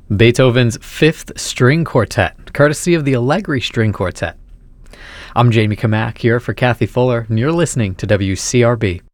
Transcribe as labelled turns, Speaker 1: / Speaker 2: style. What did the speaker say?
Speaker 1: Beethoven's Fifth String Quartet, courtesy of the Allegri String Quartet. I'm Jamie Kamak here for Kathy Fuller, and you're listening to WCRB.